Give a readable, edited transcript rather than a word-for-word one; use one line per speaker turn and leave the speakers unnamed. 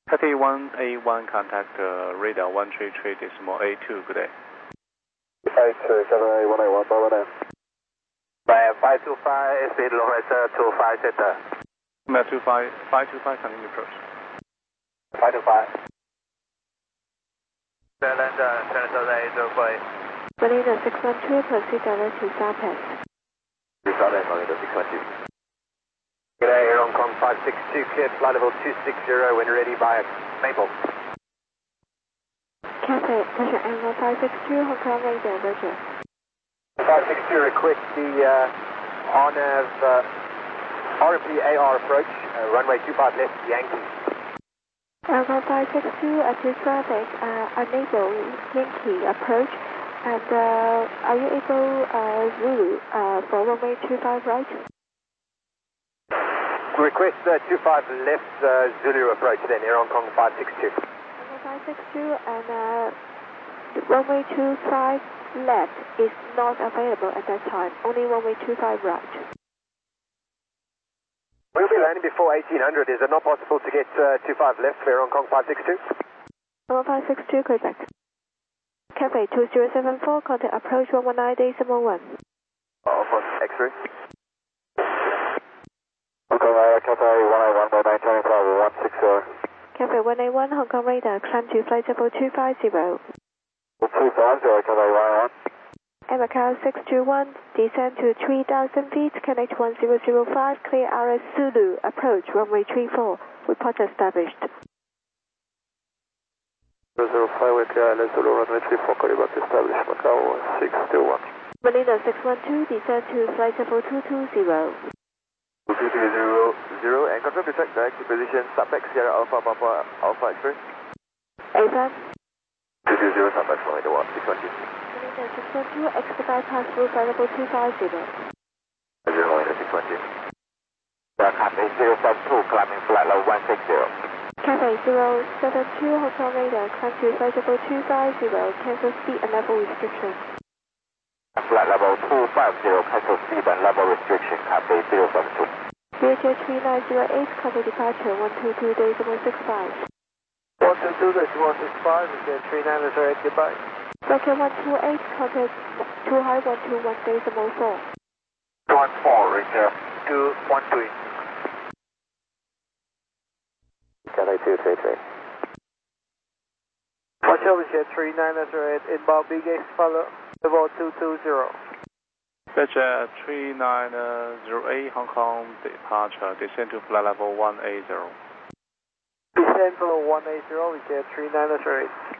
Cathay 1A1, contact radar 133.82, good day.
52, Cathay 1A1, bye bye now.
525, speed low rate 25 center.
525, continue approach.
525. Challenger 808.
Berliner 612, proceed direct to South Pass.
Southern Berliner 612. G'day, Air Hong Kong 562, cleared flight level 260 when ready by Maple.
Cathay, pressure angle 562, Hong Kong radar, roger.
562, request the RNAV RPAR approach, runway 25 left, Yankee.
Angle 562, to traffic, enable Yankee approach. And are you able, Zulu, for runway 25 right?
Request 25 left, Zulu approach then, Air Hong Kong 562.
Runway 562 and runway 25 left is not available at that time, only runway 25 right.
We'll be landing before 1800. Is it not possible to get 25 left for Air Hong Kong 562?
Runway 562, Quebec. Cathay 2074, contact approach 119.1.
Alpha, X-ray.
Okay, Cathay 1A1, by 920, travel 160.
Cathay 1A1, Hong Kong radar, climb to flight level 250.
250, Cathay 1A1.
Macau 621, descend to 3,000 feet, connect 1005, clear RS Zulu, approach runway 34, report established.
005 with Island Zulu runway 34, call back established, Macau 621.
Berliner 612, descend to flight level 220.
220, and confirm detect direct position, subback Sierra Alpha, Papa, Alpha X-ray.
AFM.
220, subback flight 1620.
Berliner 612, exit bypass through flight level 250.
620. Cathay 072, climbing flight level 160.
Cathay 072, Hong Kong radar, climb to flight level 250, cancel speed and level restriction.
Flight level 250, cancel speed and level restriction, Cathay 072.
VHF 3908, contact departure 122.65.
122.165, is 3908, goodbye.
Rocket 128, contact 2 high 121.4.
214, Richard, 213.
Cathay 233.
Watch over jet 3908, inbound big X, follow level 220.
Roger 3908, Hong Kong departure, descend to flight level 180.
Descend level 180, jet 3908.